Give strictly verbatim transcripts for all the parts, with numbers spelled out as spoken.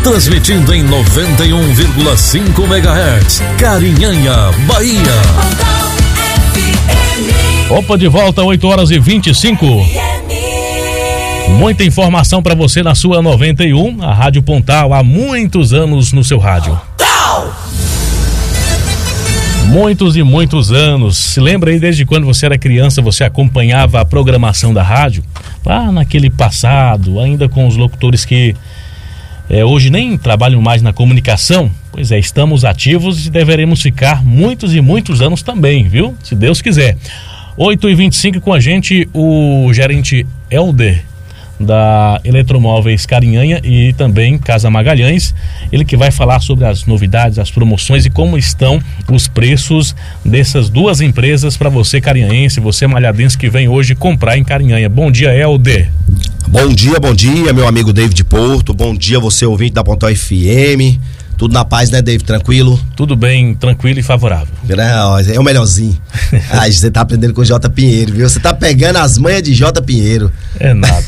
Transmitindo em noventa e um vírgula cinco megahertz, Carinhanha, Bahia. Opa, de volta, oito horas e vinte e cinco. Muita informação para você na sua noventa e um, a Rádio Pontal, há muitos anos no seu rádio. Muitos e muitos anos. Se lembra aí, desde quando você era criança, você acompanhava a programação da rádio? Lá naquele passado, ainda com os locutores que é, hoje nem trabalham mais na comunicação. Pois é, estamos ativos e deveremos ficar muitos e muitos anos também, viu? Se Deus quiser. oito e vinte e cinco com a gente, o gerente Helder da Eletromóveis Carinhanha e também Casa Magalhães, ele que vai falar sobre as novidades, as promoções e como estão os preços dessas duas empresas para você carinhanhense, você malhadense que vem hoje comprar em Carinhanha. Bom dia, Helder. Bom dia, bom dia, meu amigo David Porto, bom dia você ouvinte da Pontal F M. Tudo na paz, né, David? Tranquilo? Tudo bem, tranquilo e favorável. Não, é o melhorzinho. Ai, você tá aprendendo com o J. Pinheiro, viu? Você tá pegando as manhas de J. Pinheiro. É nada.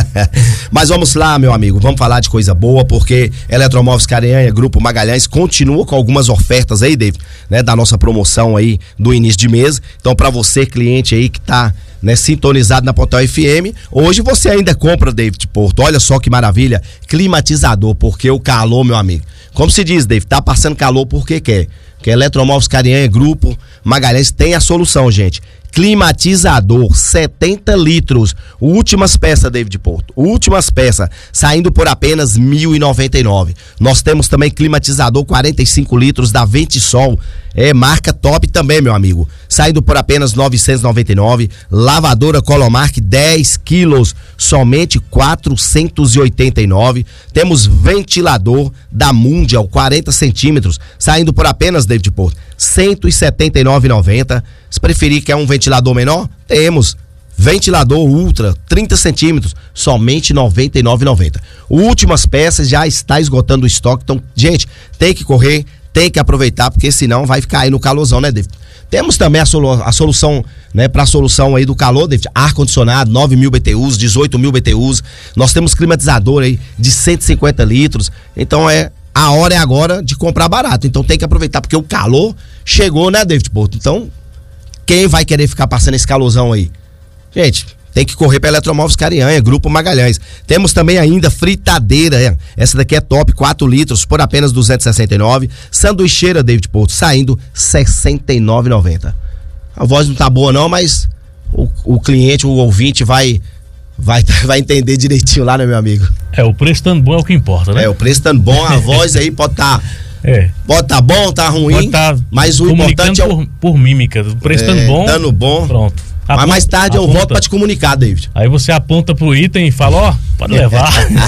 Mas vamos lá, meu amigo, vamos falar de coisa boa, porque Eletromóveis Carinhanha, Grupo Magalhães, continua com algumas ofertas aí, David, né, da nossa promoção aí do início de mês. Então, pra você, cliente aí que tá, né, sintonizado na Pontal F M, hoje você ainda compra, David Porto. Olha só que maravilha, climatizador, porque o calor, meu amigo, como se diz, David, tá passando calor porque quer. Que Eletromóveis Carinhanha, Grupo Magalhães tem a solução, gente. Climatizador, setenta litros. Últimas peças, David Porto. Últimas peças, saindo por apenas mil e noventa e nove. Nós temos também climatizador quarenta e cinco litros da Ventisol. É marca top também, meu amigo. Saindo por apenas novecentos e noventa e nove. Lavadora Colomark dez quilos, somente quatrocentos e oitenta e nove. Temos ventilador da Mundial quarenta centímetros, saindo por apenas, David Porto, cento e setenta e nove reais e noventa centavos. Se preferir que é um ventilador menor, temos ventilador Ultra trinta centímetros, somente noventa e nove reais e noventa centavos. Últimas peças, já está esgotando o estoque, então, gente, tem que correr, tem que aproveitar, porque senão vai ficar aí no calorzão, né, David? Temos também a, solu- a solução, né, para a solução aí do calor, David, ar-condicionado, nove mil B T Us, dezoito mil B T Us, nós temos climatizador aí de cento e cinquenta litros, então é, a hora é agora de comprar barato, então tem que aproveitar, porque o calor chegou, né, David Porto? Então, quem vai querer ficar passando esse calorzão aí? Gente, tem que correr para Eletromóveis Carinhanha, Grupo Magalhães. Temos também ainda fritadeira, é. Essa daqui é top, quatro litros, por apenas duzentos e sessenta e nove. Sanduicheira, David Porto, saindo sessenta e nove reais e noventa centavos. A voz não tá boa não, mas o, o cliente, o ouvinte vai, vai, vai entender direitinho lá, né, meu amigo? É, o preço estando bom é o que importa, né? É, o preço estando bom, a voz aí pode estar... Tá, é. Pode tá bom, tá ruim, pode tá mas o importante é o... por, por mímica, o preço estando é, bom... Estando bom. Pronto. Aponta, mas mais tarde aponta. Eu volto pra te comunicar, David. Aí você aponta pro item e fala, ó, oh, pode levar.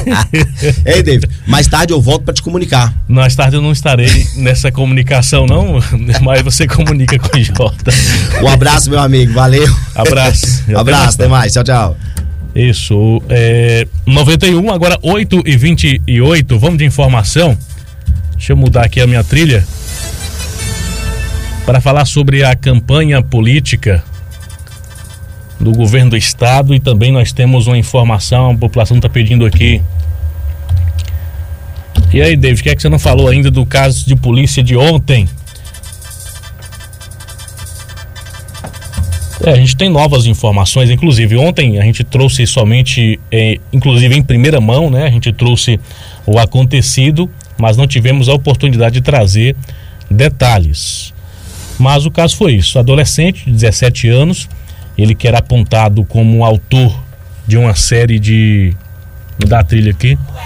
Ei, David, mais tarde eu volto pra te comunicar. Mais tarde eu não estarei nessa comunicação, não, mas você comunica com o Jota. Um abraço, meu amigo, valeu. Abraço. Um abraço, até mais, tchau, tchau. Isso, é noventa e um, agora oito e vinte e oito, vamos de informação. Deixa eu mudar aqui a minha trilha para falar sobre a campanha política do governo do estado e também nós temos uma informação, a população está pedindo aqui. E aí, David, o que é que você não falou ainda do caso de polícia de ontem? É, a gente tem novas informações, inclusive ontem a gente trouxe somente, é, inclusive em primeira mão, né? A gente trouxe o acontecido, mas não tivemos a oportunidade de trazer detalhes. Mas o caso foi isso, adolescente de dezessete anos, ele que era apontado como autor de uma série de... Vou dar a trilha aqui.